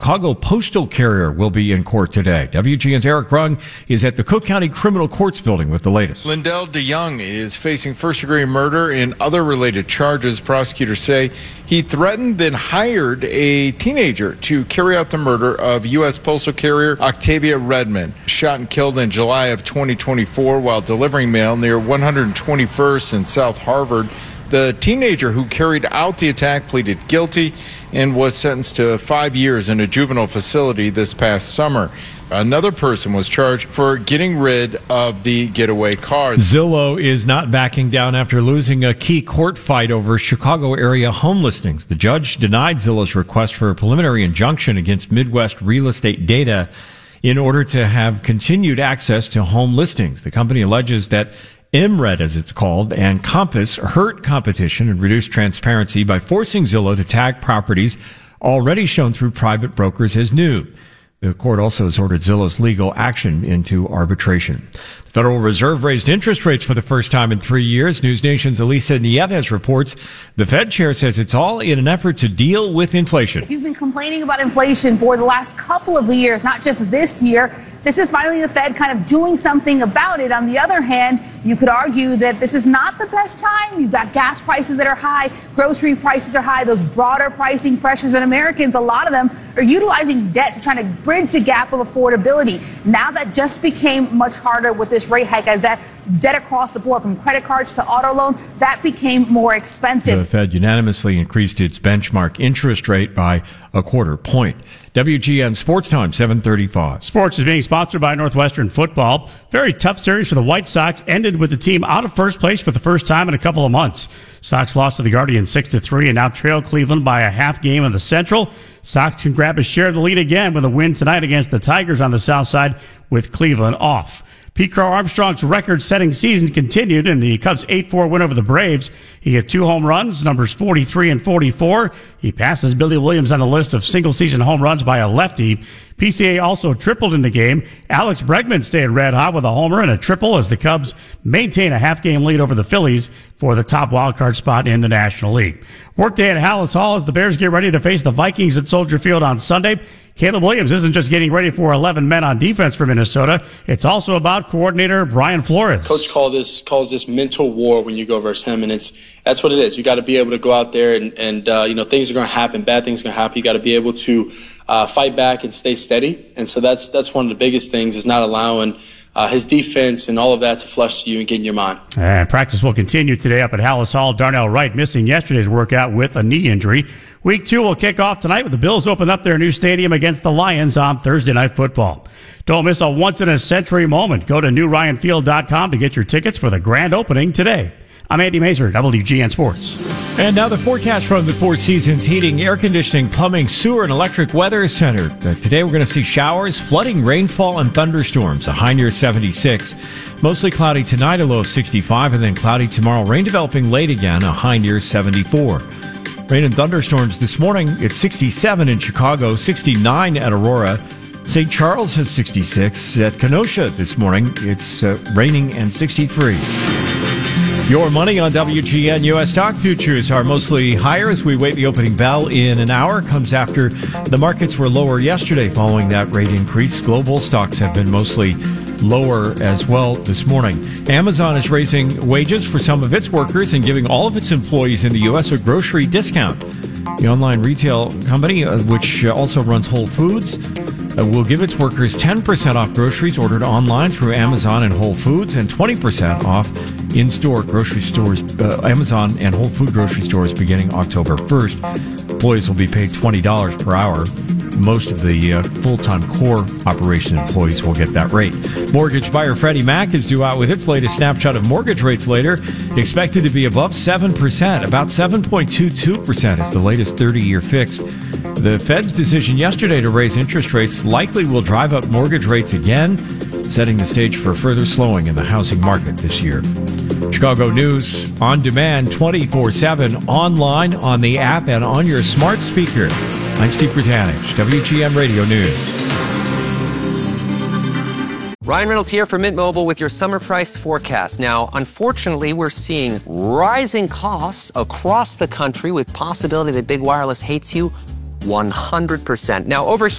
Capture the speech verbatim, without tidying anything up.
Chicago Postal Carrier will be in court today. W G N's Eric Rung is at the Cook County Criminal Courts Building with the latest. Lindell DeYoung is facing first-degree murder and other related charges. Prosecutors say he threatened, then hired a teenager to carry out the murder of U S Postal Carrier Octavia Redmond, shot and killed in July of twenty twenty-four while delivering mail near one hundred twenty-first and South Harvard. The teenager who carried out the attack pleaded guilty and was sentenced to five years in a juvenile facility this past summer. Another person was charged for getting rid of the getaway car. Zillow is not backing down after losing a key court fight over Chicago area home listings. The judge denied Zillow's request for a preliminary injunction against Midwest Real Estate Data in order to have continued access to home listings. The company alleges that M R E D, as it's called, and Compass hurt competition and reduced transparency by forcing Zillow to tag properties already shown through private brokers as new. The court also has ordered Zillow's legal action into arbitration. The Federal Reserve raised interest rates for the first time in three years. News Nation's Elisa Nieves reports the Fed chair says it's all in an effort to deal with inflation. If you've been complaining about inflation for the last couple of years, not just this year, this is finally the Fed kind of doing something about it. On the other hand, you could argue that this is not the best time. You've got gas prices that are high, grocery prices are high, those broader pricing pressures, and Americans, a lot of them are utilizing debt to try to bridge the gap of affordability. Now that just became much harder with this rate hike, as that debt across the board from credit cards to auto loan, that became more expensive. The Fed unanimously increased its benchmark interest rate by a quarter point. W G N Sports Time, seven thirty-five. Sports is being sponsored by Northwestern Football. Very tough series for the White Sox. Ended with the team out of first place for the first time in a couple of months. Sox lost to the Guardians six to three and now trail Cleveland by a half game in the Central. Sox can grab a share of the lead again with a win tonight against the Tigers on the south side with Cleveland off. Pete Crow Armstrong's record-setting season continued in the Cubs' eight four win over the Braves. He hit two home runs, numbers forty-three and forty-four. He passes Billy Williams on the list of single-season home runs by a lefty. P C A also tripled in the game. Alex Bregman stayed red hot with a homer and a triple as the Cubs maintain a half-game lead over the Phillies for the top wildcard spot in the National League. Workday at Hallis Hall as the Bears get ready to face the Vikings at Soldier Field on Sunday. Caleb Williams isn't just getting ready for eleven men on defense for Minnesota. It's also about coordinator Brian Flores. Coach call this, calls this mental war when you go versus him, and it's that's what it is. You got to be able to go out there and, and uh, you know, things are going to happen. Bad things are going to happen. You got to be able to uh, fight back and stay steady. And so that's that's one of the biggest things, is not allowing uh, his defense and all of that to flush to you and get in your mind. And practice will continue today up at Hallis Hall. Darnell Wright missing yesterday's workout with a knee injury. Week two will kick off tonight with the Bills open up their new stadium against the Lions on Thursday Night Football. Don't miss a once-in-a-century moment. Go to new ryan field dot com to get your tickets for the grand opening today. I'm Andy Mazer, W G N Sports. And now the forecast from the Four Seasons Heating, Air Conditioning, Plumbing, Sewer, and Electric Weather Center. Uh, today we're going to see showers, flooding, rainfall, and thunderstorms. A high near seventy-six. Mostly cloudy tonight, a low of sixty-five, and then cloudy tomorrow. Rain developing late again, a high near seventy-four. Rain and thunderstorms this morning. It's sixty-seven in Chicago, sixty-nine at Aurora. Saint Charles has sixty-six. At Kenosha this morning, it's uh, raining and sixty-three. Your money on W G N. U S stock futures are mostly higher as we wait the opening bell in an hour. Comes after the markets were lower yesterday following that rate increase. Global stocks have been mostly lower as well this morning. Amazon is raising wages for some of its workers and giving all of its employees in the U S a grocery discount. The online retail company, uh, which also runs Whole Foods, uh, will give its workers ten percent off groceries ordered online through Amazon and Whole Foods, and twenty percent off in-store grocery stores, uh, Amazon and Whole Food grocery stores beginning October first. Employees will be paid twenty dollars per hour. Most of the uh, full-time core operation employees will get that rate. Mortgage buyer Freddie Mac is due out with its latest snapshot of mortgage rates later, expected to be above seven percent. About seven point two two percent is the latest thirty-year fix. The Fed's decision yesterday to raise interest rates likely will drive up mortgage rates again, setting the stage for further slowing in the housing market this year. Chicago News on demand twenty-four seven, online, on the app, and on your smart speaker. I'm Steve Britanich, W G N Radio News. Ryan Reynolds here for Mint Mobile with your summer price forecast. Now, unfortunately, we're seeing rising costs across the country with possibility that big wireless hates you one hundred percent. Now, over here,